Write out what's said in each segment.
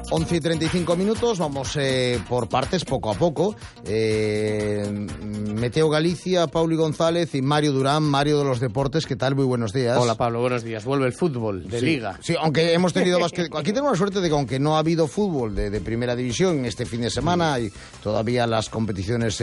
11:35, vamos por partes, poco a poco. Meteo Galicia, Pauli González y Mario Durán, Mario de los Deportes. ¿Qué tal? Muy buenos días. Hola Pablo, buenos días. Vuelve el fútbol de Liga. Sí, aunque hemos tenido básquet. Aquí tenemos la suerte de que aunque no ha habido fútbol de primera división este fin de semana y todavía las competiciones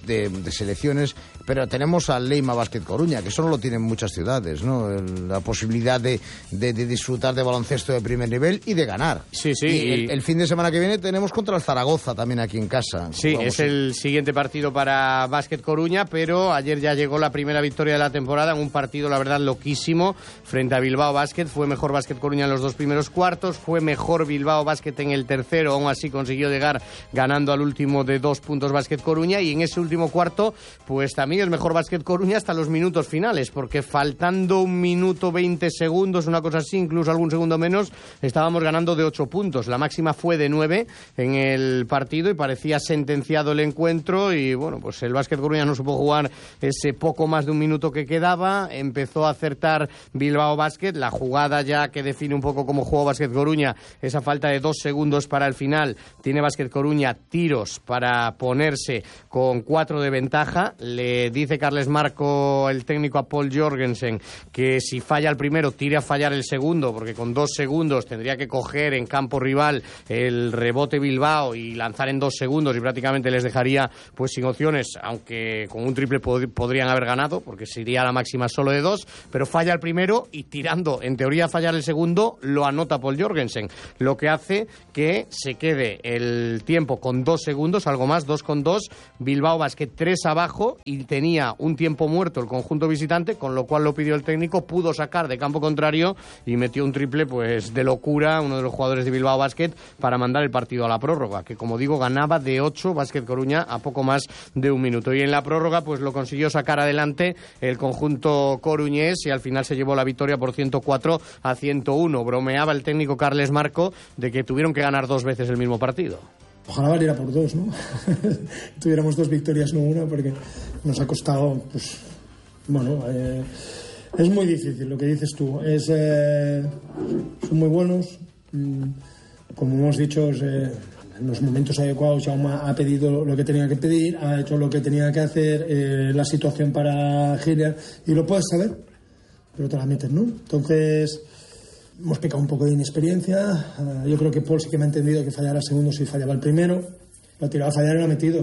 de selecciones, pero tenemos al Leima Basket Coruña, que eso no lo tienen muchas ciudades, ¿no? La posibilidad de disfrutar de baloncesto de primer nivel y de ganar. Sí. Y el fin de semana que viene tenemos contra el Zaragoza también aquí en casa. Sí, es el siguiente partido para Basket Coruña, pero ayer ya llegó la primera victoria de la temporada en un partido, la verdad, loquísimo, frente a Bilbao Basket. Fue mejor Basket Coruña en los 2 primeros cuartos, fue mejor Bilbao Basket en el tercero, aún así consiguió llegar ganando al último de 2 puntos Basket Coruña, y en ese último cuarto, pues también el mejor Basket Coruña hasta los minutos finales, porque faltando 1 minuto 20 segundos, una cosa así, incluso algún segundo menos, estábamos ganando de 8 puntos. La máxima fue de 9 en el partido y parecía sentenciado el encuentro, y bueno, pues el Basket Coruña no supo jugar ese poco más de 1 minuto que quedaba. Empezó a acertar Bilbao Basket, la jugada ya que define un poco cómo jugó Basket Coruña, esa falta de 2 segundos para el final, tiene Basket Coruña tiros para ponerse con 4 de ventaja. Le dice Carles Marco, el técnico, a Paul Jorgensen, que si falla el primero tire a fallar el segundo, porque con 2 segundos tendría que coger en campo rival el rebote Bilbao y lanzar en 2 segundos, y prácticamente les dejaría pues sin opciones, aunque con un triple podrían haber ganado, porque sería la máxima solo de 2, pero falla el primero y tirando, en teoría, a fallar el segundo, lo anota Paul Jorgensen, lo que hace que se quede el tiempo con 2 segundos, algo más, 2,2, Bilbao Basket 3 abajo, y tenía un tiempo muerto el conjunto visitante, con lo cual lo pidió el técnico, pudo sacar de campo contrario y metió un triple pues de locura, uno de los jugadores de Bilbao Basket, para mandar el partido a la prórroga, que como digo ganaba de 8 Basket Coruña a poco más de 1 minuto, y en la prórroga pues lo consiguió sacar adelante el conjunto coruñés y al final se llevó la victoria por 104-101. Bromeaba el técnico Carles Marco de que tuvieron que ganar 2 veces el mismo partido. Ojalá valiera por 2, ¿no? Tuviéramos 2 victorias, no una, porque nos ha costado, pues, bueno, es muy difícil lo que dices tú. Son muy buenos, como hemos dicho, en los momentos adecuados Jaume ha pedido lo que tenía que pedir, ha hecho lo que tenía que hacer, la situación para Giria, y lo puedes saber, pero te la metes, ¿no? Entonces hemos pecado un poco de inexperiencia. Yo creo que Paul sí que me ha entendido que fallara el segundo si fallaba el primero. Lo ha tirado a fallar y lo ha metido.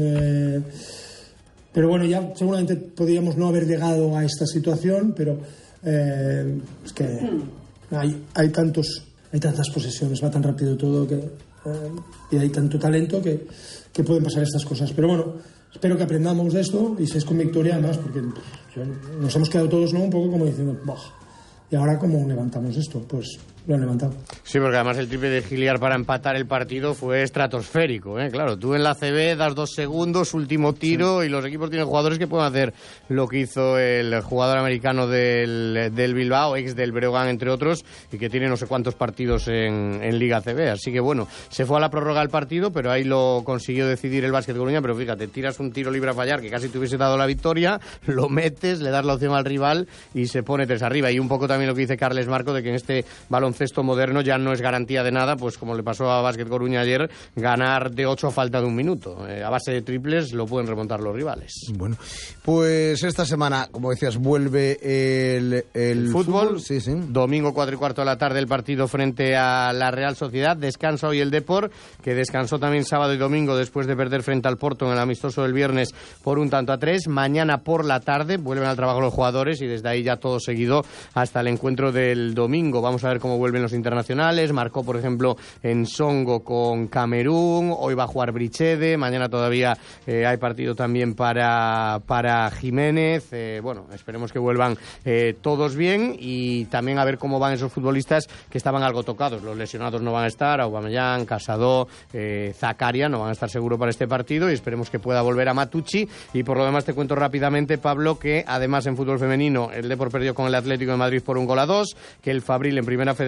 Pero bueno, ya seguramente podríamos no haber llegado a esta situación, pero es que hay tantas posesiones, va tan rápido todo y hay tanto talento que pueden pasar estas cosas. Pero bueno, espero que aprendamos de esto y si es con victoria además, porque nos hemos quedado todos, ¿no?, un poco como diciendo, ¡bah! ¿Y ahora cómo levantamos esto? Pues lo han levantado. Sí, porque además el triple de Giliar para empatar el partido fue estratosférico, ¿eh? Claro, tú en la CB das 2 segundos, último tiro, sí, y los equipos tienen jugadores que pueden hacer lo que hizo el jugador americano del Bilbao, ex del Breogán, entre otros, y que tiene no sé cuántos partidos en Liga CB. Así que bueno, se fue a la prórroga el partido, pero ahí lo consiguió decidir el Basket Coruña. Pero fíjate, tiras un tiro libre a fallar que casi te hubiese dado la victoria, lo metes, le das la opción al rival y se pone 3 arriba. Y un poco también lo que dice Carles Marco, de que en este baloncesto moderno ya no es garantía de nada, pues como le pasó a Basket Coruña ayer, ganar de 8 a falta de 1 minuto. A base de triples lo pueden remontar los rivales. Bueno, pues esta semana, como decías, vuelve el fútbol. Sí. Domingo 4:15 de la tarde el partido frente a la Real Sociedad. Descansa hoy el Depor, que descansó también sábado y domingo después de perder frente al Porto en el amistoso del viernes por 1-3. Mañana por la tarde vuelven al trabajo los jugadores y desde ahí ya todo seguido hasta el encuentro del domingo. Vamos a ver cómo vuelven los internacionales. Marcó, por ejemplo, en Songo con Camerún. Hoy va a jugar Brichede. Mañana todavía hay partido también para Jiménez. Bueno, esperemos que vuelvan todos bien, y también a ver cómo van esos futbolistas que estaban algo tocados. Los lesionados no van a estar, Aubameyang, Casado, Zakaria no van a estar seguro para este partido, y esperemos que pueda volver a Matucci. Y por lo demás te cuento rápidamente, Pablo, que además en fútbol femenino el Depor perdió con el Atlético de Madrid por 1-2, que el Fabril en Primera Federación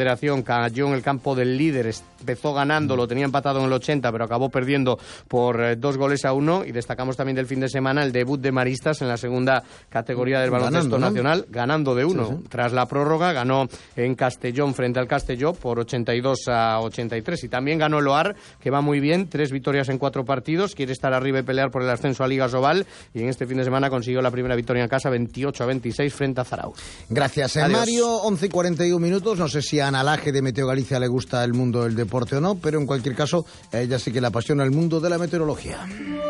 Federación cayó en el campo del líder, empezó ganando, lo tenía empatado en el 80, pero acabó perdiendo por 2-1. Y destacamos también del fin de semana el debut de Maristas en la segunda categoría del baloncesto nacional, ganando de 1. Sí. Tras la prórroga ganó en Castellón frente al Castelló por 82-83. Y también ganó el Oar, que va muy bien, 3 victorias en 4 partidos, quiere estar arriba y pelear por el ascenso a Liga Sobal, y en este fin de semana consiguió la primera victoria en casa, 28-26 frente a Zarauz. Gracias, Mario. 11:41 minutos. No sé si a Ana Laje de Meteo Galicia le gusta el mundo del deporte o no, pero en cualquier caso, a ella sí que le apasiona el mundo de la meteorología.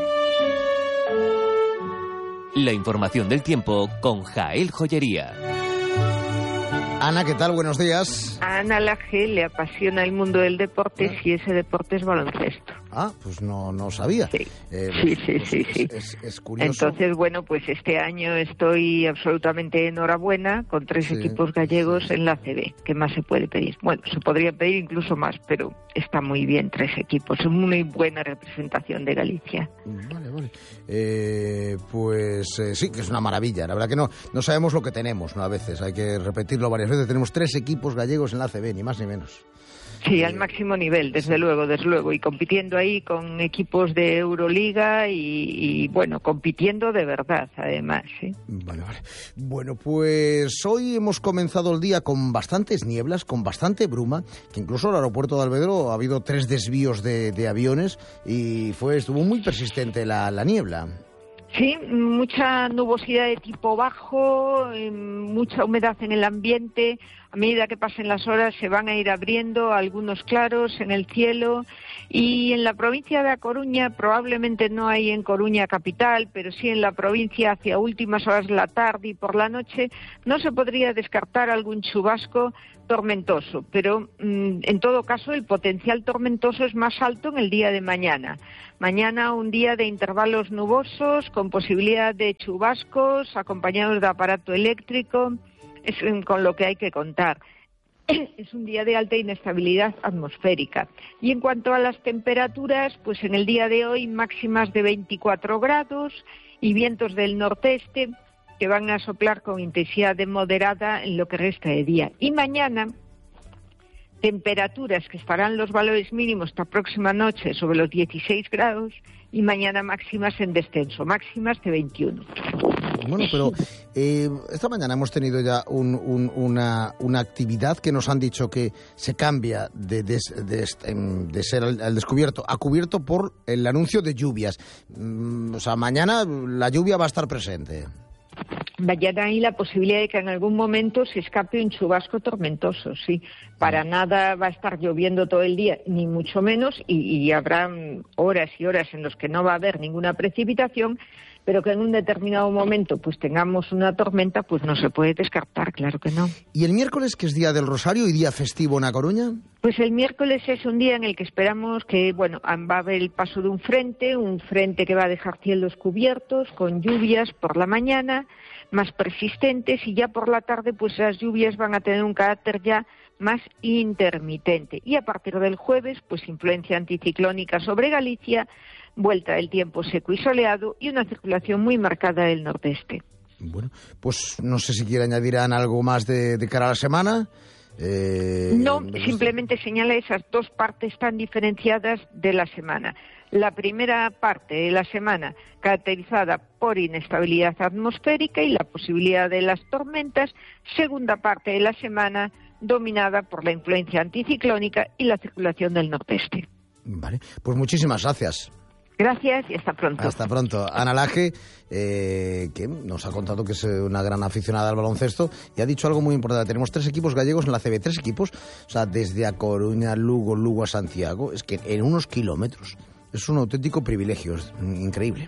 La información del tiempo con Jael Joyería. Ana, ¿qué tal? Buenos días. A Ana Laje le apasiona el mundo del deporte si ese deporte es baloncesto. Ah, pues no sabía. Sí, sí. Es curioso. Entonces, bueno, pues este año estoy absolutamente enhorabuena con 3 equipos gallegos en la ACB. ¿Qué más se puede pedir? Bueno, se podría pedir incluso más, pero está muy bien 3 equipos. Es una muy buena representación de Galicia. Vale. Sí, que es una maravilla. La verdad que no sabemos lo que tenemos, ¿no? A veces hay que repetirlo varias veces. Tenemos 3 equipos gallegos en la ACB, ni más ni menos. Sí, al máximo nivel, desde luego, y compitiendo ahí con equipos de Euroliga y bueno, compitiendo de verdad, además. ¿Sí? Vale. Bueno, pues hoy hemos comenzado el día con bastantes nieblas, con bastante bruma, que incluso el aeropuerto de Alvedro ha habido 3 desvíos de aviones y estuvo muy persistente la niebla. Sí, mucha nubosidad de tipo bajo, mucha humedad en el ambiente. A medida que pasen las horas se van a ir abriendo algunos claros en el cielo. Y en la provincia de A Coruña, probablemente no hay en Coruña capital, pero sí en la provincia hacia últimas horas de la tarde y por la noche, no se podría descartar algún chubasco tormentoso. Pero en todo caso el potencial tormentoso es más alto en el día de mañana. Mañana un día de intervalos nubosos con posibilidad de chubascos acompañados de aparato eléctrico. Es con lo que hay que contar. Es un día de alta inestabilidad atmosférica. Y en cuanto a las temperaturas, pues en el día de hoy máximas de 24 grados y vientos del nordeste que van a soplar con intensidad moderada en lo que resta de día. Y mañana, temperaturas que estarán los valores mínimos esta próxima noche sobre los 16 grados y mañana máximas en descenso, máximas de 21. Bueno, pero esta mañana hemos tenido ya una actividad que nos han dicho que se cambia de ser al descubierto a cubierto por el anuncio de lluvias. O sea, mañana la lluvia va a estar presente. Mañana hay la posibilidad de que en algún momento se escape un chubasco tormentoso, sí. Para nada va a estar lloviendo todo el día, ni mucho menos, y habrá horas y horas en las que no va a haber ninguna precipitación, pero que en un determinado momento pues tengamos una tormenta, pues no se puede descartar, claro que no. ¿Y el miércoles, que es Día del Rosario y día festivo en A Coruña? Pues el miércoles es un día en el que esperamos que, bueno, va a haber el paso de un frente que va a dejar cielos cubiertos, con lluvias por la mañana, más persistentes, y ya por la tarde pues las lluvias van a tener un carácter ya más intermitente. Y a partir del jueves, pues influencia anticiclónica sobre Galicia, vuelta del tiempo seco y soleado y una circulación muy marcada del nordeste. Bueno, pues no sé si quiere añadir algo más de cara a la semana. No, simplemente señala esas 2 partes tan diferenciadas de la semana. La primera parte de la semana caracterizada por inestabilidad atmosférica y la posibilidad de las tormentas. Segunda parte de la semana dominada por la influencia anticiclónica y la circulación del nordeste. Vale, pues muchísimas gracias. Gracias y hasta pronto. Hasta pronto. Ana Laje, que nos ha contado que es una gran aficionada al baloncesto y ha dicho algo muy importante. Tenemos 3 equipos gallegos en la CB, 3 equipos, o sea, desde A Coruña, Lugo a Santiago, es que en unos kilómetros. Es un auténtico privilegio, es increíble.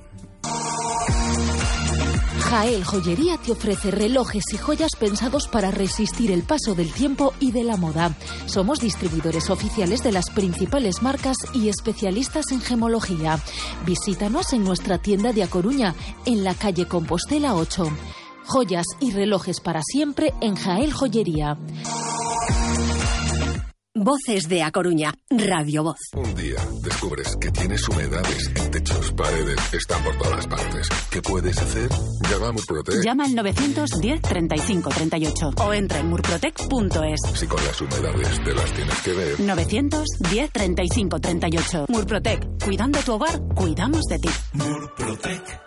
Jael Joyería te ofrece relojes y joyas pensados para resistir el paso del tiempo y de la moda. Somos distribuidores oficiales de las principales marcas y especialistas en gemología. Visítanos en nuestra tienda de A Coruña, en la calle Compostela 8. Joyas y relojes para siempre en Jael Joyería. Voces de A Coruña, Radio Voz. Un día descubres que tienes humedades en techos, paredes, están por todas partes. ¿Qué puedes hacer? Llama a Murprotec. Llama al 910 35 38 o entra en murprotec.es. Si con las humedades te las tienes que ver. 910 35 38. Murprotec. Cuidando tu hogar, cuidamos de ti. Murprotec.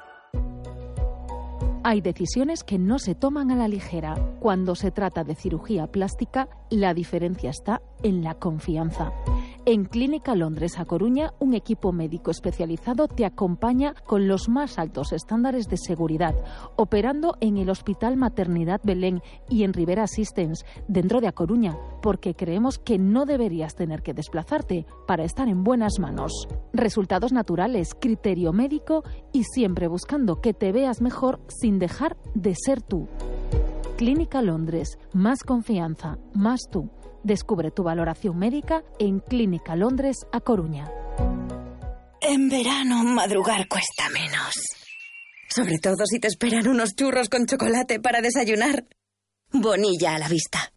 Hay decisiones que no se toman a la ligera. Cuando se trata de cirugía plástica, la diferencia está en la confianza. En Clínica Londres A Coruña, un equipo médico especializado te acompaña con los más altos estándares de seguridad, operando en el Hospital Maternidad Belén y en Rivera Assistance, dentro de A Coruña, porque creemos que no deberías tener que desplazarte para estar en buenas manos. Resultados naturales, criterio médico y siempre buscando que te veas mejor sin dejar de ser tú. Clínica Londres, más confianza, más tú. Descubre tu valoración médica en Clínica Londres A Coruña. En verano, madrugar cuesta menos. Sobre todo si te esperan unos churros con chocolate para desayunar. Bonilla a la vista.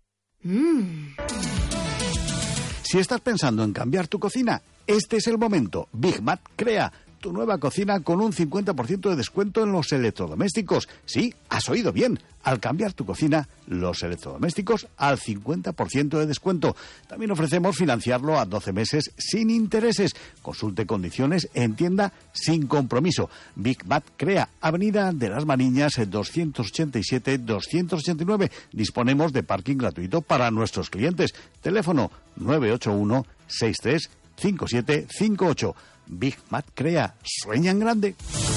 Si estás pensando en cambiar tu cocina, este es el momento. Big Mat crea tu nueva cocina con un 50% de descuento en los electrodomésticos. Sí, has oído bien. Al cambiar tu cocina, los electrodomésticos al 50% de descuento. También ofrecemos financiarlo a 12 meses sin intereses. Consulte condiciones en tienda sin compromiso. Big Mat crea Avenida de las Mariñas 287-289. Disponemos de parking gratuito para nuestros clientes. Teléfono 981 63 5758. Big Mat crea. Sueña en grande.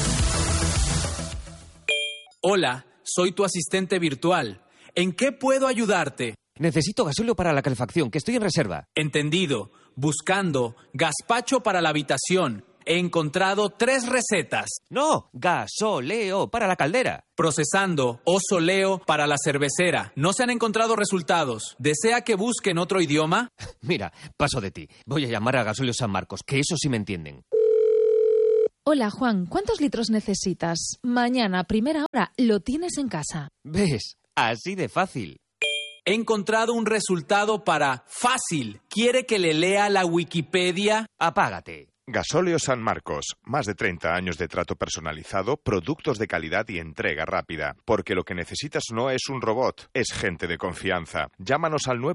Hola, soy tu asistente virtual. ¿En qué puedo ayudarte? Necesito gasóleo para la calefacción, que estoy en reserva. Entendido. Buscando gazpacho para la habitación. He encontrado 3 recetas. No, gasóleo para la caldera. Procesando osoleo para la cervecera. No se han encontrado resultados. ¿Desea que busque en otro idioma? Mira, paso de ti. Voy a llamar a Gasóleo San Marcos, que eso sí me entienden. Hola, Juan, ¿cuántos litros necesitas? Mañana, a primera hora, lo tienes en casa. ¿Ves? Así de fácil. He encontrado un resultado para fácil. ¿Quiere que le lea la Wikipedia? Apágate. Gasóleo San Marcos, más de 30 años de trato personalizado, productos de calidad y entrega rápida. Porque lo que necesitas no es un robot, es gente de confianza. Llámanos al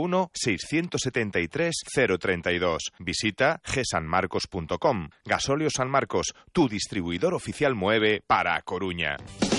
981-673-032. Visita gsanmarcos.com. Gasóleo San Marcos, tu distribuidor oficial Moeve para A Coruña.